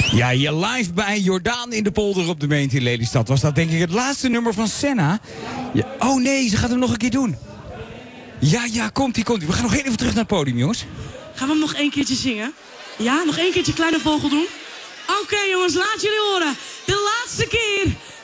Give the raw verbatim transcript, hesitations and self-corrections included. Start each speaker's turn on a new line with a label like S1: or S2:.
S1: Ja, hier live bij Jordaan in de polder op de Meent in Lelystad. Was dat denk ik het laatste nummer van Senna? Ja. Oh nee, ze gaat hem nog een keer doen. Ja, ja, komt-ie, komt-ie. We gaan nog even terug naar het podium, jongens.
S2: Gaan we hem nog één keertje zingen? Ja, nog één keertje Kleine Vogel doen? Oké, okay, jongens, laat jullie horen. De laatste keer.